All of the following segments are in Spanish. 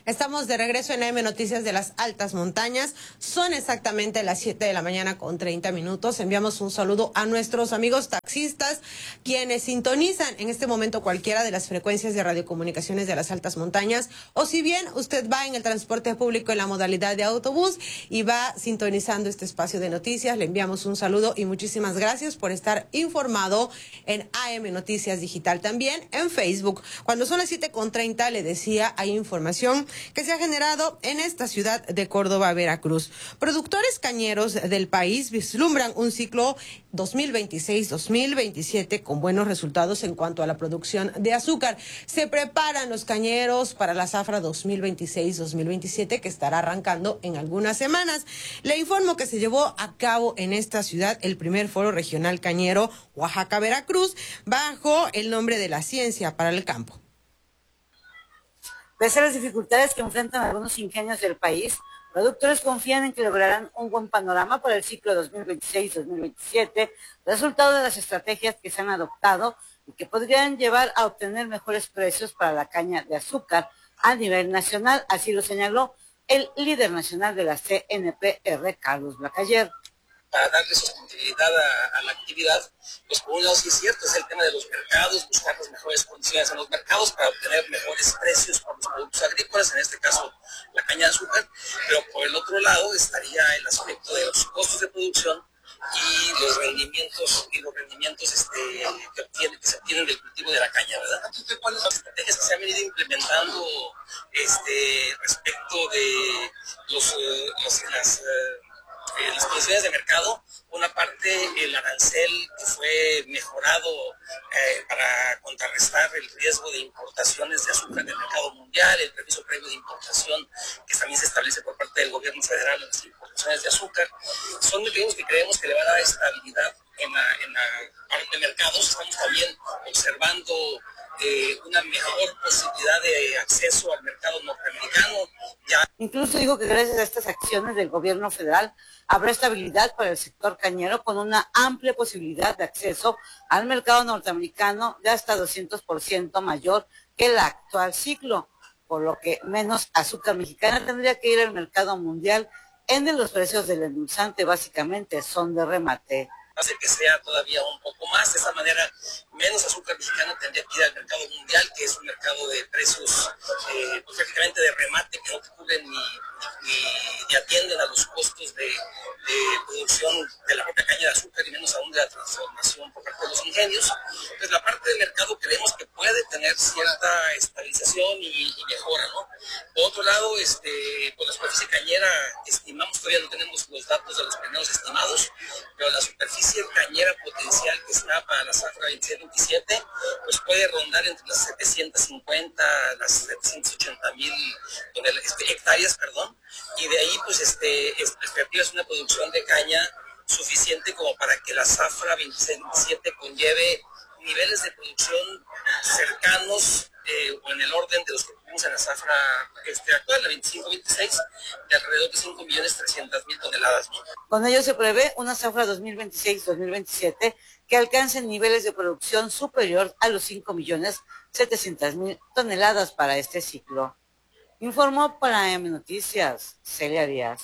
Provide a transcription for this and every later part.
Estamos de regreso en AM Noticias de las Altas Montañas. Son exactamente las 7 de la mañana con 30 minutos. Enviamos un saludo a nuestros amigos taxistas, quienes sintonizan en este momento cualquiera de las frecuencias de radiocomunicaciones de las Altas Montañas. O si bien usted va en el transporte público en la modalidad de autobús y va sintonizando este espacio de noticias, le enviamos un saludo y muchísimas gracias por estar informado en AM Noticias Digital. También en Facebook. Cuando son las 7:30, le decía, hay información que se ha generado en esta ciudad de Córdoba, Veracruz. Productores cañeros del país vislumbran un ciclo 2026-2027 con buenos resultados en cuanto a la producción de azúcar. Se preparan los cañeros para la zafra 2026-2027 que estará arrancando en algunas semanas. Le informo que se llevó a cabo en esta ciudad el primer foro regional cañero Oaxaca-Veracruz bajo el nombre de la ciencia para el campo. Pese a las dificultades que enfrentan algunos ingenios del país, productores confían en que lograrán un buen panorama para el ciclo 2026-2027, resultado de las estrategias que se han adoptado y que podrían llevar a obtener mejores precios para la caña de azúcar a nivel nacional, así lo señaló el líder nacional de la CNPR, Carlos Blacayer. Para darle sostenibilidad a la actividad, pues por un lado sí es cierto, es el tema de los mercados, buscar las mejores condiciones en los mercados para obtener mejores precios por los productos agrícolas, en este caso la caña de azúcar, pero por el otro lado estaría el aspecto de los costos de producción y los rendimientos que se obtienen del cultivo de la caña, ¿verdad? Entonces, ¿cuáles son las estrategias que se han venido implementando respecto de las condiciones de mercado? Una parte, el arancel que fue mejorado para contrarrestar el riesgo de importaciones de azúcar del mercado mundial, el permiso previo de importación que también se establece por parte del gobierno federal en las importaciones de azúcar, son mecanismos que creemos que le van a dar estabilidad en la parte de mercados. Estamos también observando una mejor posibilidad de acceso al mercado norteamericano. Incluso dijo que gracias a estas acciones del gobierno federal habrá estabilidad para el sector cañero con una amplia posibilidad de acceso al mercado norteamericano de hasta 200% mayor que el actual ciclo, por lo que menos azúcar mexicana tendría que ir al mercado mundial, en los precios del endulzante básicamente son de remate. Hace que sea todavía un poco más, de esa manera menos azúcar mexicano tendría que ir al mercado mundial, que es un mercado de precios prácticamente de remate, que no te cubren ni atienden a los costos de producción de la propia caña de azúcar y menos aún de la transformación por parte de los ingenios. Pues la parte del mercado creemos que puede tener cierta estabilización y mejora, ¿no? Por otro lado, pues la superficie cañera estimamos, todavía no tenemos los datos de los primeros estimados, pero la superficie cañera potencial que está para la zafra 27, pues puede rondar entre las 750 a las 780 mil hectáreas, y de ahí pues es una producción de caña suficiente como para que la zafra 27 conlleve niveles de producción cercanos o en el orden de los que tuvimos en la zafra actual, la 25-26, de alrededor de 5.300.000 toneladas. Con ello se prevé una zafra 2026-2027 que alcance niveles de producción superior a los 5.700.000 toneladas para este ciclo. Informó para AM Noticias, Celia Díaz.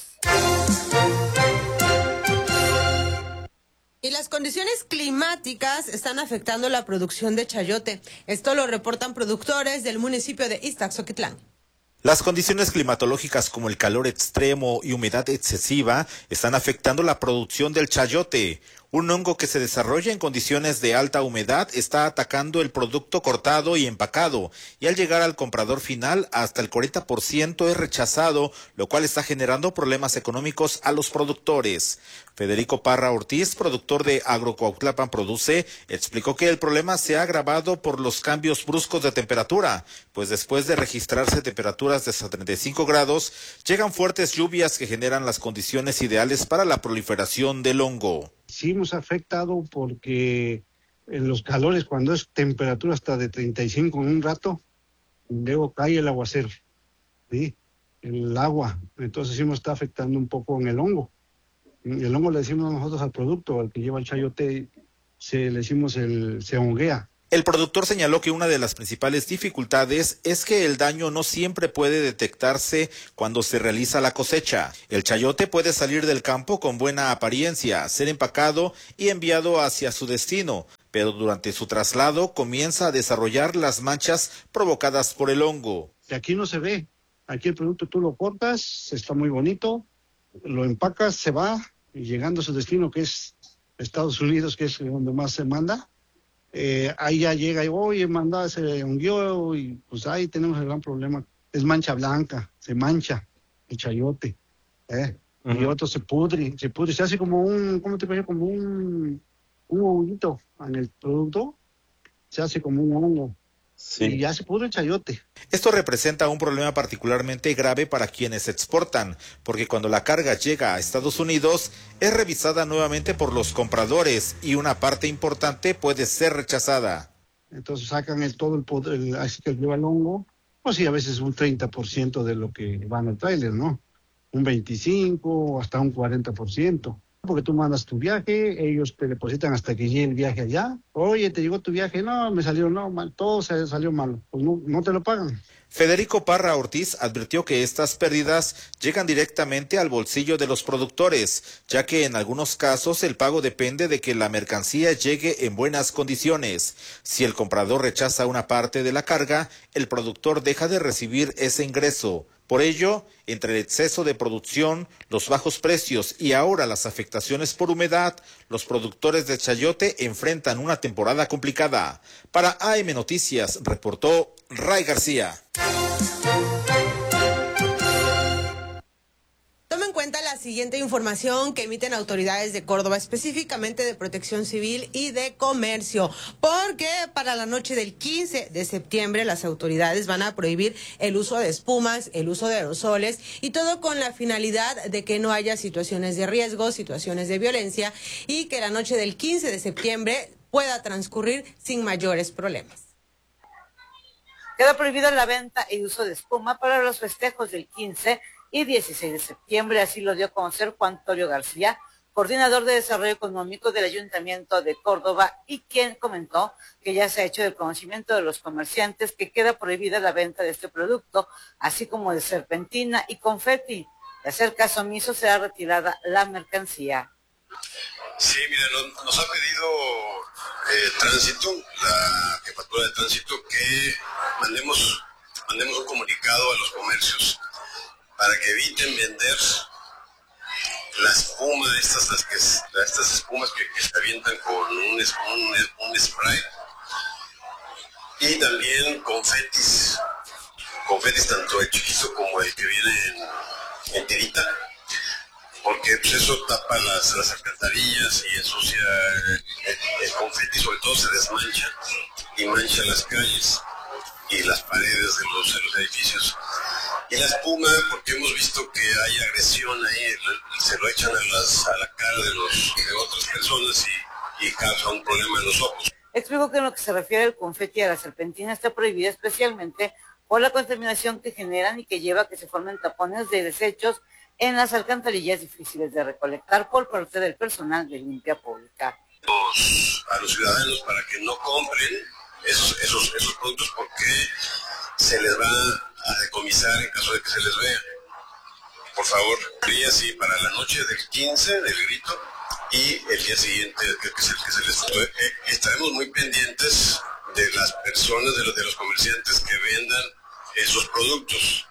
Y las condiciones climáticas están afectando la producción de chayote. Esto lo reportan productores del municipio de Ixtaxoquitlán. Las condiciones climatológicas como el calor extremo y humedad excesiva están afectando la producción del chayote. Un hongo que se desarrolla en condiciones de alta humedad está atacando el producto cortado y empacado, y al llegar al comprador final hasta el 40% es rechazado, lo cual está generando problemas económicos a los productores. Federico Parra Ortiz, productor de Agrocuautlapan Produce, explicó que el problema se ha agravado por los cambios bruscos de temperatura, pues después de registrarse temperaturas de hasta 35 grados, llegan fuertes lluvias que generan las condiciones ideales para la proliferación del hongo. Sí nos ha afectado porque en los calores, cuando es temperatura hasta de 35 en un rato, luego cae el aguacero, ¿sí? El agua, entonces sí nos está afectando un poco en el hongo. El hongo le decimos nosotros al producto, al que lleva el chayote, le decimos se honguea. El productor señaló que una de las principales dificultades es que el daño no siempre puede detectarse cuando se realiza la cosecha. El chayote puede salir del campo con buena apariencia, ser empacado y enviado hacia su destino, pero durante su traslado comienza a desarrollar las manchas provocadas por el hongo. Aquí no se ve. Aquí el producto tú lo cortas, está muy bonito, lo empacas, se va, y llegando a su destino, que es Estados Unidos, que es donde más se manda, ahí ya llega y, oye, manda, se hongueó, y pues ahí tenemos el gran problema. Es mancha blanca, se mancha el chayote, y otro se pudre, se hace como un, ¿cómo te parece? Como un honguito en el producto, se hace como un hongo. Sí. Y ya se pudre el chayote. Esto representa un problema particularmente grave para quienes exportan, porque cuando la carga llega a Estados Unidos, es revisada nuevamente por los compradores y una parte importante puede ser rechazada. Entonces sacan todo el poder, así que lleva el hongo, pues sí, a veces un 30% de lo que va en el tráiler, ¿no? Un 25% hasta un 40%. Porque tú mandas tu viaje, ellos te depositan hasta que llegue el viaje allá. Oye, ¿te llegó tu viaje? No, me salió mal, todo salió mal. Pues no te lo pagan. Federico Parra Ortiz advirtió que estas pérdidas llegan directamente al bolsillo de los productores, ya que en algunos casos el pago depende de que la mercancía llegue en buenas condiciones. Si el comprador rechaza una parte de la carga, el productor deja de recibir ese ingreso. Por ello, entre el exceso de producción, los bajos precios y ahora las afectaciones por humedad, los productores de chayote enfrentan una temporada complicada. Para AM Noticias, reportó Ray García. Toma en cuenta la siguiente información que emiten autoridades de Córdoba, específicamente de Protección Civil y de Comercio, porque para la noche del 15 de septiembre las autoridades van a prohibir el uso de espumas, el uso de aerosoles y todo con la finalidad de que no haya situaciones de riesgo, situaciones de violencia y que la noche del 15 de septiembre pueda transcurrir sin mayores problemas. Queda prohibida la venta y uso de espuma para los festejos del 15 y 16 de septiembre, así lo dio a conocer Juan Antonio García, coordinador de Desarrollo Económico del Ayuntamiento de Córdoba, y quien comentó que ya se ha hecho del conocimiento de los comerciantes que queda prohibida la venta de este producto, así como de serpentina y confeti. De hacer caso omiso será retirada la mercancía. Sí, mira, nos ha pedido Tránsito, la Jefatura de Tránsito, que mandemos un comunicado a los comercios para que eviten vender la espuma, estas espumas que se avientan con un spray, y también confetis tanto el chiquito como el que viene en tirita, porque pues eso tapa las alcantarillas y ensucia el confeti, sobre todo se desmancha y mancha las calles y las paredes de los edificios. Y la espuma, porque hemos visto que hay agresión ahí, se lo echan a la cara de otras personas y causa un problema en los ojos. Explicó que en lo que se refiere al confeti y a la serpentina está prohibida especialmente por la contaminación que generan y que lleva a que se formen tapones de desechos en las alcantarillas difíciles de recolectar por parte del personal de limpia pública. A los ciudadanos para que no compren esos productos, porque se les va a decomisar en caso de que se les vea. Por favor, día sí, para la noche del 15 del grito y el día siguiente que se les estaremos muy pendientes de las personas, de los comerciantes que vendan esos productos.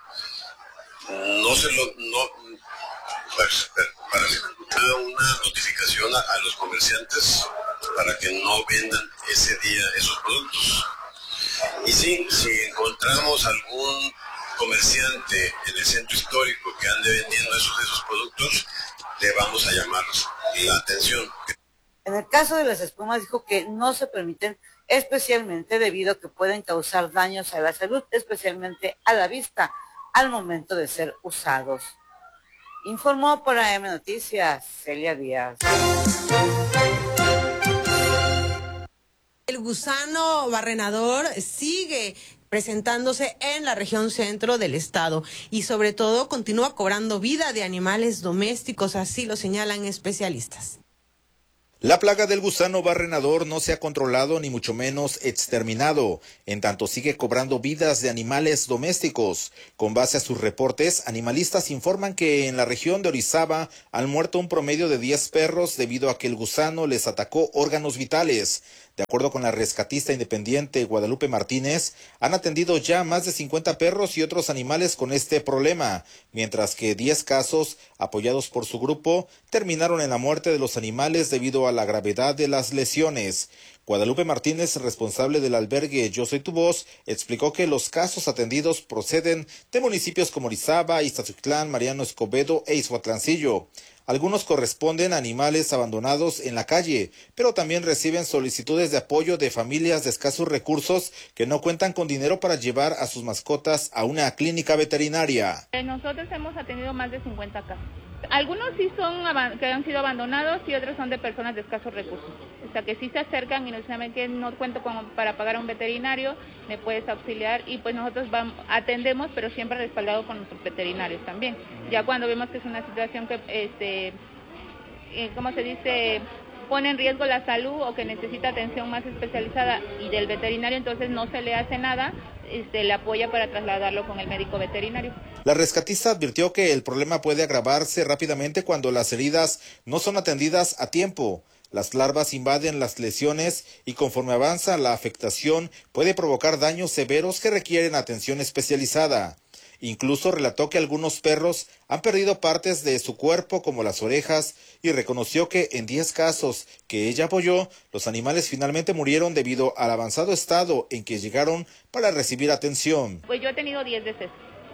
Para una notificación a los comerciantes para que no vendan ese día esos productos. Y sí, si encontramos algún comerciante en el centro histórico que ande vendiendo esos productos, le vamos a llamar la atención. En el caso de las espumas dijo que no se permiten, especialmente debido a que pueden causar daños a la salud, especialmente a la vista, al momento de ser usados. Informó para AM Noticias, Celia Díaz. El gusano barrenador sigue presentándose en la región centro del estado y sobre todo continúa cobrando vida de animales domésticos, así lo señalan especialistas. La plaga del gusano barrenador no se ha controlado ni mucho menos exterminado, en tanto sigue cobrando vidas de animales domésticos. Con base a sus reportes, animalistas informan que en la región de Orizaba han muerto un promedio de 10 perros debido a que el gusano les atacó órganos vitales. De acuerdo con la rescatista independiente Guadalupe Martínez, han atendido ya más de 50 perros y otros animales con este problema, mientras que 10 casos, apoyados por su grupo, terminaron en la muerte de los animales debido a la gravedad de las lesiones. Guadalupe Martínez, responsable del albergue Yo Soy Tu Voz, explicó que los casos atendidos proceden de municipios como Orizaba, Iztazuitlán, Mariano Escobedo e Izhuatlancillo. Algunos corresponden a animales abandonados en la calle, pero también reciben solicitudes de apoyo de familias de escasos recursos que no cuentan con dinero para llevar a sus mascotas a una clínica veterinaria. Nosotros hemos atendido más de 50 casos. Algunos sí son que han sido abandonados y otros son de personas de escasos recursos. O sea, que sí se acercan y nos dicen que no cuento para pagar a un veterinario, me puedes auxiliar, y pues nosotros atendemos, pero siempre respaldado con nuestros veterinarios también. Ya cuando vemos que es una situación que, ¿cómo se dice?, pone en riesgo la salud o que necesita atención más especializada y del veterinario, entonces no se le hace nada, le apoya para trasladarlo con el médico veterinario. La rescatista advirtió que el problema puede agravarse rápidamente cuando las heridas no son atendidas a tiempo. Las larvas invaden las lesiones y conforme avanza la afectación puede provocar daños severos que requieren atención especializada. Incluso relató que algunos perros han perdido partes de su cuerpo como las orejas y reconoció que en 10 casos que ella apoyó, los animales finalmente murieron debido al avanzado estado en que llegaron para recibir atención. Pues yo he tenido 10 veces,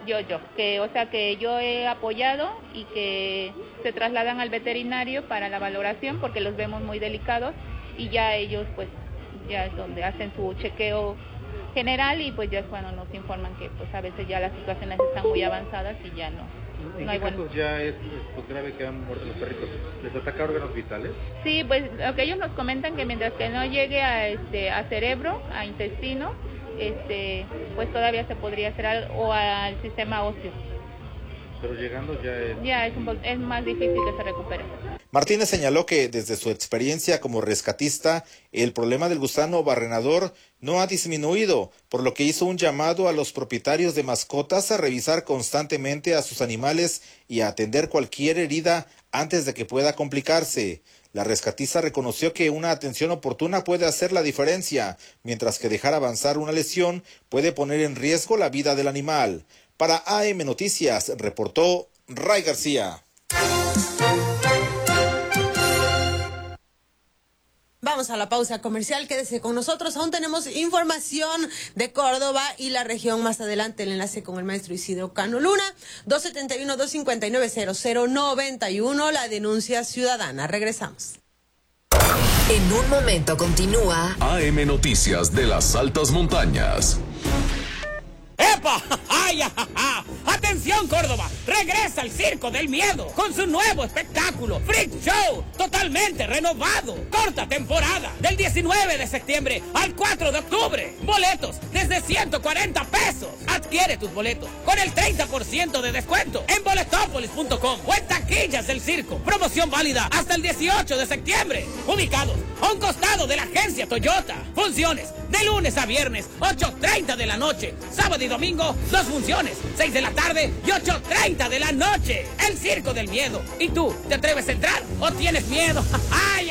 que yo he apoyado y que se trasladan al veterinario para la valoración porque los vemos muy delicados y ya ellos pues ya es donde hacen su chequeo general y pues ya es cuando nos informan que pues a veces ya las situaciones están muy avanzadas y ya no hay bueno. Ya es pues, grave que han muerto los perritos. ¿Les ataca órganos vitales? Sí, pues lo que ellos nos comentan que mientras que no llegue a cerebro, a intestino, pues todavía se podría hacer algo, o al sistema óseo. Pero llegando es más difícil que se recupere. Martínez señaló que desde su experiencia como rescatista, el problema del gusano barrenador no ha disminuido, por lo que hizo un llamado a los propietarios de mascotas a revisar constantemente a sus animales y a atender cualquier herida antes de que pueda complicarse. La rescatista reconoció que una atención oportuna puede hacer la diferencia, mientras que dejar avanzar una lesión puede poner en riesgo la vida del animal. Para AM Noticias, reportó Ray García. Vamos a la pausa comercial, quédese con nosotros, aún tenemos información de Córdoba y la región más adelante, el enlace con el maestro Isidro Cano Luna, 271-259-0091, la denuncia ciudadana. Regresamos. En un momento continúa AM Noticias de las Altas Montañas. ¡Epa! ¡Ay, ajaja! ¡Atención, Córdoba! ¡Regresa el Circo del Miedo con su nuevo espectáculo! ¡Freak Show! ¡Totalmente renovado! ¡Corta temporada! Del 19 de septiembre al 4 de octubre. Boletos desde 140 pesos. Adquiere tus boletos con el 30% de descuento en boletopolis.com o en taquillas del circo. Promoción válida hasta el 18 de septiembre. Ubicados a un costado de la agencia Toyota. Funciones de lunes a viernes, 8:30 de la noche. Sábado y domingo, 2 funciones, 6 de la tarde y 8:30 de la noche. El Circo del Miedo. ¿Y tú, te atreves a entrar o tienes miedo? ¡Ay!